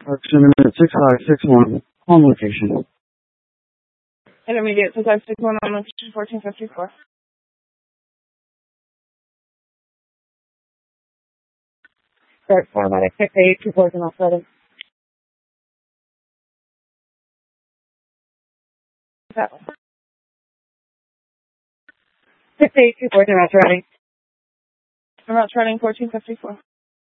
Intermediate 6561 on location. Intermediate 6561 on location 1454. Start paramedic 682 Poison Alpha. 682 Poison Route Running. Route running 1454.